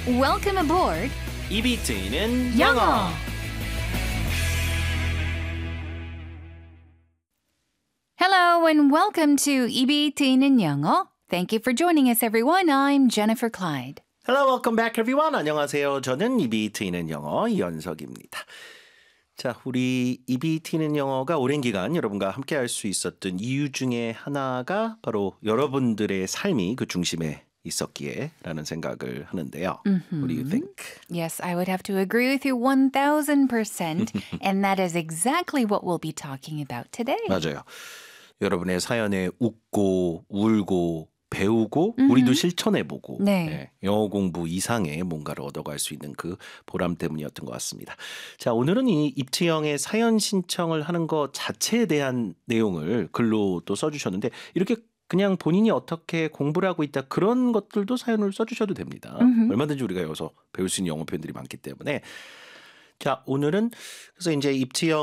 Welcome aboard. 입이 트이는 영어. 영어. Hello and welcome to 입이 트이는 영어. Thank you for joining us, everyone. I'm Jennifer Clyde. Hello, welcome back everyone. 안녕하세요. 저는 입이 트이는 영어 이현석입니다. 자, 우리 입이 트이는 영어가 오랜 기간 여러분과 함께 할 수 있었던 이유 중에 하나가 바로 여러분들의 삶이 그 중심에 있었기에 라는 생각을 하는데요. What do you think? Yes, I would have to agree with you 1000%. And that is exactly what we'll be talking about today. 맞아요. 여러분의 사연에 웃고 울고 배우고 우리도 실천해보고 네. 영어 공부 이상의 뭔가를 얻어갈 수 있는 그 보람 때문이었던 것 같습니다. 자, 오늘은 이 입치형의 사연 신청을 하는 것 자체에 대한 내용을 글로 또 써주셨는데 이렇게 그냥 본인이 어떻게 공부를 하고 있다 그런 것들도 사연을 써주셔도 됩니다. 얼마든지 우리가 여기서 배울 수 있는 영어 표현들이 많기 때문에 자, 오늘은 그래서 이제 입치형